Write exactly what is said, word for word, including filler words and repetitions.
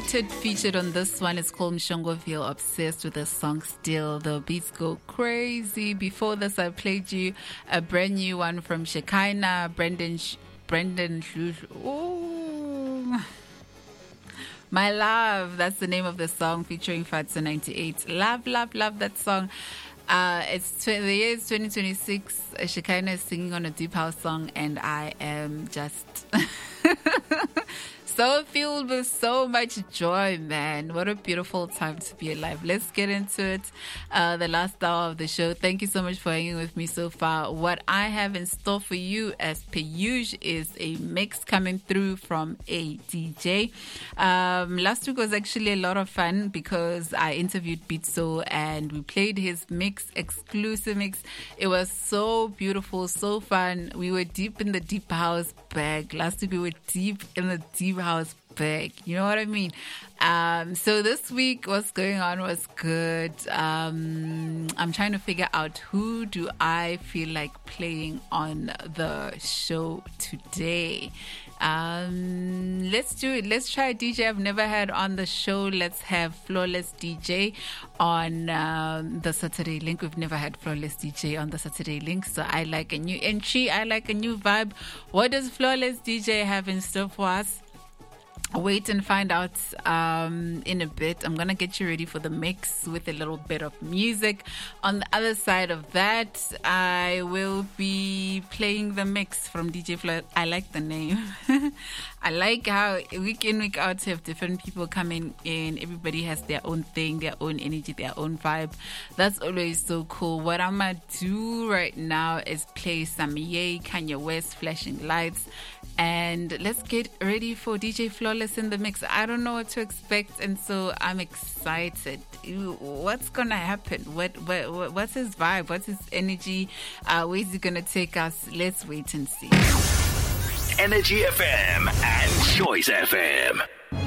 Rooted featured on this one. It's called Mshongo. Feel obsessed with the song still. The beats go crazy. Before this, I played you a brand new one from Shekinah, Brendan, Sh- Brendan, oh, My Love. That's the name of the song featuring Fatso ninety-eight. Love, love, love that song. Uh, it's tw- the year is twenty twenty-six. Shekinah is singing on a deep house song, and I am just so filled with so much joy, man. What a beautiful time to be alive. Let's get into it. Uh, the last hour of the show. Thank you so much for hanging with me so far. What I have in store for you, as per usual, is a mix coming through from a D J. Um, last week was actually a lot of fun because I interviewed Bitso and we played his mix, exclusive mix. It was so beautiful, so fun. We were deep in the deep house bag. Last week we were deep in the deep house bag. You know what I mean? Um, so this week, what's going on was good. Um, I'm trying to figure out who do I feel like playing on the show today. Um, let's do it. Let's try a D J I've never had on the show. Let's have Flawless D J on um, the Saturday Link. We've never had Flawless D J on the Saturday Link, so I like a new entry. I like a new vibe. What does Flawless D J have in store for us? Wait and find out um, in a bit. I'm going to get you ready for the mix with a little bit of music. On the other side of that, I will be playing the mix from D J Floyd. I like the name. I like how week in, week out, have different people coming in. Everybody has their own thing, their own energy, their own vibe. That's always so cool. What I'm going to do right now is play some Ye, Kanye West, Flashing Lights. And let's get ready for D J Flawless in the mix. I don't know what to expect, and so I'm excited. What's gonna happen? What, what what's his vibe? What's his energy? Uh, where's he gonna take us? Let's wait and see. Energy F M and Choice F M.